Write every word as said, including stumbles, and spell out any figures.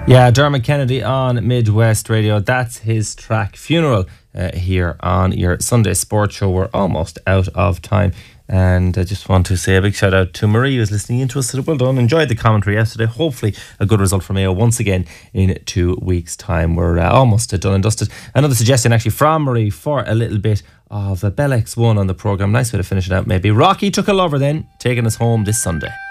Yeah, Dermot Kennedy on Midwest Radio. That's his track Funeral uh, here on your Sunday Sports Show. We're almost out of time. And I just want to say a big shout out to Marie who's listening in to us. Well done. Enjoyed the commentary yesterday. Hopefully a good result for Mayo once again in two weeks' time. We're uh, almost done and dusted. Another suggestion actually from Marie for a little bit of a Bell X one on the programme. Nice way to finish it out maybe. Rocky Took a Lover then, taking us home this Sunday.